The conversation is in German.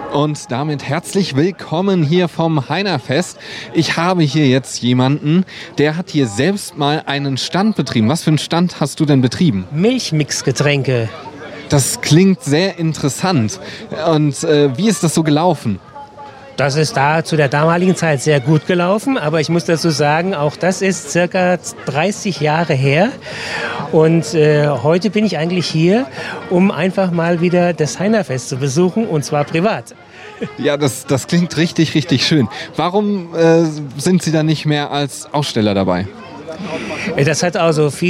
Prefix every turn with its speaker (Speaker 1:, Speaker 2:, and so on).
Speaker 1: Und damit herzlich willkommen hier vom Heinerfest. Ich habe hier jetzt jemanden, der hat hier selbst mal einen Stand betrieben. Was für einen Stand hast du denn betrieben?
Speaker 2: Milchmixgetränke.
Speaker 1: Das klingt sehr interessant. Und wie ist das so gelaufen?
Speaker 2: Das ist da zu der damaligen Zeit sehr gut gelaufen, aber ich muss dazu sagen, auch das ist circa 30 Jahre her. Und heute bin ich eigentlich hier, um einfach mal wieder das Heinerfest zu besuchen, und zwar privat.
Speaker 1: Ja, das klingt richtig, richtig schön. Warum sind Sie da nicht mehr als Aussteller dabei?
Speaker 2: Das hat also viel